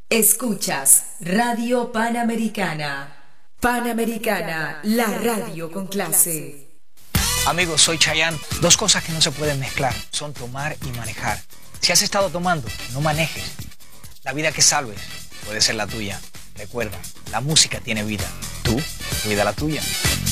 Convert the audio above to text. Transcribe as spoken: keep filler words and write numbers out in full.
Escuchas Radio Panamericana. Panamericana, la radio con clase. Amigos, soy Chayanne. Dos cosas que no se pueden mezclar son tomar y manejar. Si has estado tomando, no manejes. La vida que salves puede ser la tuya. Recuerda, la música tiene vida. Tú, cuida la tuya.